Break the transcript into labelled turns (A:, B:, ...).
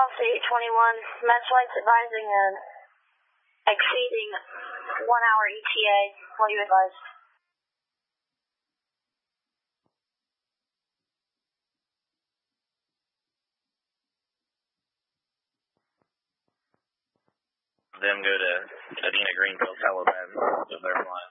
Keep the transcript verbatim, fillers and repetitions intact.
A: C eight twenty-one, med flights advising an exceeding one hour E T A. What do you advise?
B: Them go to Adina Greenville, Taliban, if they're flying.